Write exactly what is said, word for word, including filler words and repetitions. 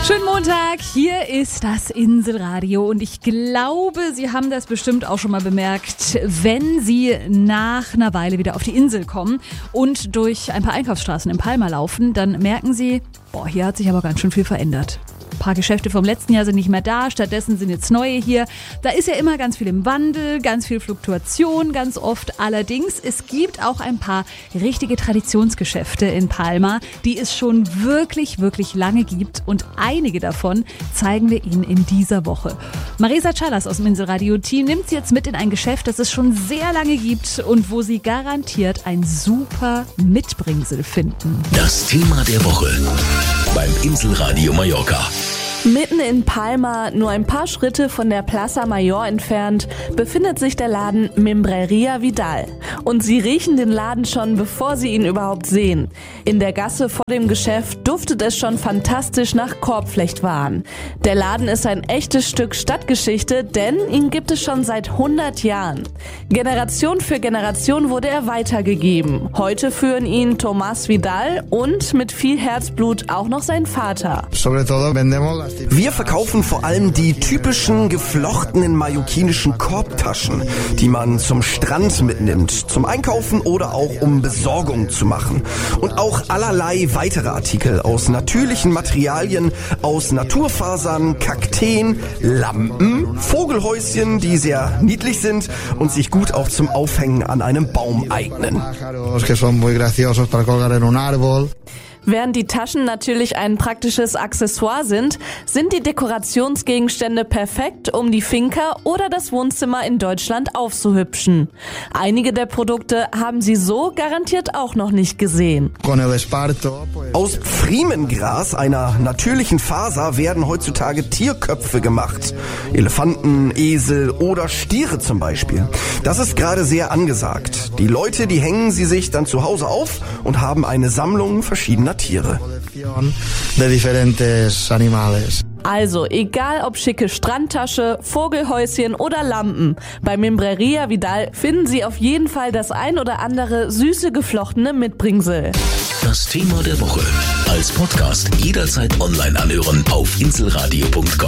Schönen Montag, hier ist das Inselradio und ich glaube, Sie haben das bestimmt auch schon mal bemerkt, wenn Sie nach einer Weile wieder auf die Insel kommen und durch ein paar Einkaufsstraßen in Palma laufen, dann merken Sie, boah, hier hat sich aber ganz schön viel verändert. Ein paar Geschäfte vom letzten Jahr sind nicht mehr da, stattdessen sind jetzt neue hier. Da ist ja immer ganz viel im Wandel, ganz viel Fluktuation, ganz oft. Allerdings, es gibt auch ein paar richtige Traditionsgeschäfte in Palma, die es schon wirklich, wirklich lange gibt. Und einige davon zeigen wir Ihnen in dieser Woche. Marisa Chalas aus dem Inselradio-Team nimmt Sie jetzt mit in ein Geschäft, das es schon sehr lange gibt und wo Sie garantiert ein super Mitbringsel finden. Das Thema der Woche beim Inselradio Mallorca. Mitten in Palma, nur ein paar Schritte von der Plaza Mayor entfernt, befindet sich der Laden Membrería Vidal. Und Sie riechen den Laden schon, bevor Sie ihn überhaupt sehen. In der Gasse vor dem Geschäft duftet es schon fantastisch nach Korbflechtwaren. Der Laden ist ein echtes Stück Stadtgeschichte, denn ihn gibt es schon seit hundert Jahren. Generation für Generation wurde er weitergegeben. Heute führen ihn Tomás Vidal und mit viel Herzblut auch noch sein Vater. Wir verkaufen vor allem die typischen geflochtenen mallorquinischen Korbtaschen, die man zum Strand mitnimmt, zum Einkaufen oder auch um Besorgung zu machen. Und auch allerlei weitere Artikel aus natürlichen Materialien, aus Naturfasern, Kakteen, Lampen, Vogelhäuschen, die sehr niedlich sind und sich gut auch zum Aufhängen an einem Baum eignen. Während die Taschen natürlich ein praktisches Accessoire sind, sind die Dekorationsgegenstände perfekt, um die Finca oder das Wohnzimmer in Deutschland aufzuhübschen. Einige der Produkte haben Sie so garantiert auch noch nicht gesehen. Aus Pfriemengras, einer natürlichen Faser, werden heutzutage Tierköpfe gemacht. Elefanten, Esel oder Stiere zum Beispiel. Das ist gerade sehr angesagt. Die Leute, die hängen sie sich dann zu Hause auf und haben eine Sammlung verschiedener Tiere. Also, egal ob schicke Strandtasche, Vogelhäuschen oder Lampen, bei Membrería Vidal finden Sie auf jeden Fall das ein oder andere süße geflochtene Mitbringsel. Das Thema der Woche als Podcast jederzeit online anhören auf inselradio punkt com.